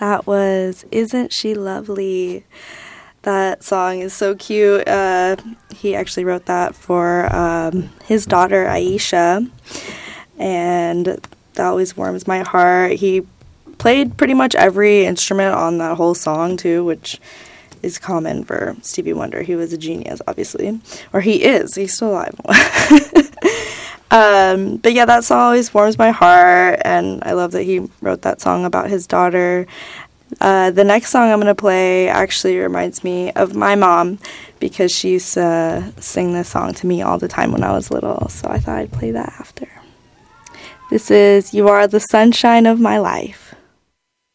That was Isn't She Lovely? That song is so cute. He actually wrote that for his daughter, Aisha, and that always warms my heart. He played pretty much every instrument on that whole song, too, which is common for Stevie Wonder. He was a genius, obviously. Or he is. He's still alive. But yeah, that song always warms my heart, and I love that he wrote that song about his daughter. The next song I'm going to play actually reminds me of my mom, because she used to sing this song to me all the time when I was little, so I thought I'd play that after. This is You Are the Sunshine of My Life.